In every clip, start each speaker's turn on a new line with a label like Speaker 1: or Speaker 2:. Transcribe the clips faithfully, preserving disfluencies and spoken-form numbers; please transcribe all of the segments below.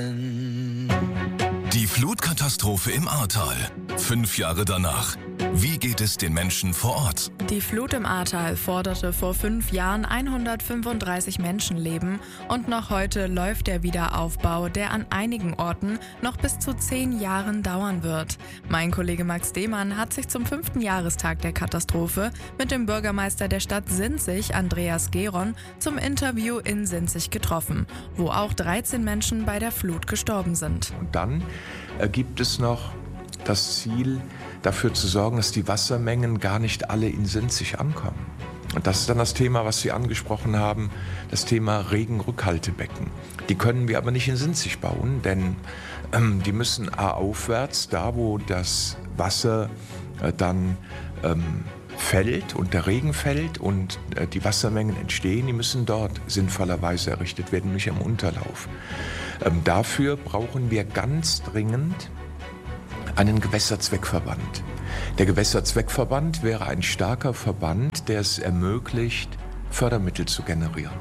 Speaker 1: Die Flutkatastrophe im Ahrtal. Fünf Jahre danach. Wie geht es den Menschen vor Ort?
Speaker 2: Die Flut im Ahrtal forderte vor fünf Jahren hundertfünfunddreißig Menschenleben und noch heute läuft der Wiederaufbau, der an einigen Orten noch bis zu zehn Jahren dauern wird. Mein Kollege Max Demann hat sich zum fünften Jahrestag der Katastrophe mit dem Bürgermeister der Stadt Sinzig, Andreas Geron, zum Interview in Sinzig getroffen, wo auch dreizehn Menschen bei der Flut gestorben sind.
Speaker 3: Und dann äh, gibt es noch das Ziel, dafür zu sorgen, dass die Wassermengen gar nicht alle in Sinzig ankommen. Und das ist dann das Thema, was Sie angesprochen haben, das Thema Regenrückhaltebecken. Die können wir aber nicht in Sinzig bauen, denn ähm, die müssen A aufwärts, da wo das Wasser äh, dann ähm, fällt und der Regen fällt und äh, die Wassermengen entstehen, die müssen dort sinnvollerweise errichtet werden, nicht am Unterlauf. Ähm, dafür brauchen wir ganz dringend einen Gewässerzweckverband. Der Gewässerzweckverband wäre ein starker Verband, der es ermöglicht, Fördermittel zu generieren.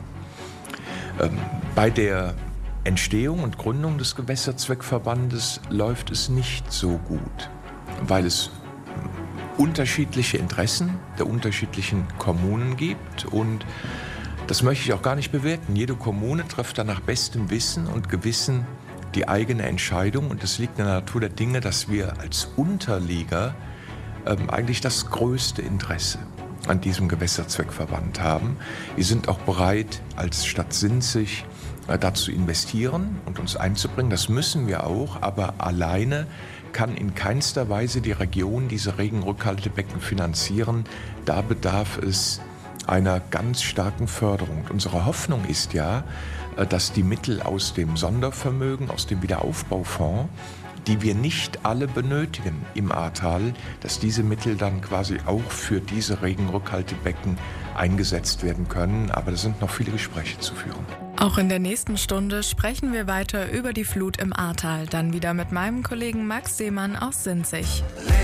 Speaker 3: Ähm, bei der Entstehung und Gründung des Gewässerzweckverbandes läuft es nicht so gut, weil es unterschiedliche Interessen der unterschiedlichen Kommunen gibt und das möchte ich auch gar nicht bewerten. Jede Kommune trifft da nach bestem Wissen und Gewissen die eigene Entscheidung und es liegt in der Natur der Dinge, dass wir als Unterlieger ähm, eigentlich das größte Interesse an diesem Gewässerzweckverband haben. Wir sind auch bereit, als Stadt Sinzig äh, dazu zu investieren und uns einzubringen. Das müssen wir auch, aber alleine kann in keinster Weise die Region diese Regenrückhaltebecken finanzieren. Da bedarf es einer ganz starken Förderung. Und unsere Hoffnung ist ja, dass die Mittel aus dem Sondervermögen, aus dem Wiederaufbaufonds, die wir nicht alle benötigen im Ahrtal, dass diese Mittel dann quasi auch für diese Regenrückhaltebecken eingesetzt werden können. Aber da sind noch viele Gespräche zu führen.
Speaker 2: Auch in der nächsten Stunde sprechen wir weiter über die Flut im Ahrtal. Dann wieder mit meinem Kollegen Max Demann aus Sinzig.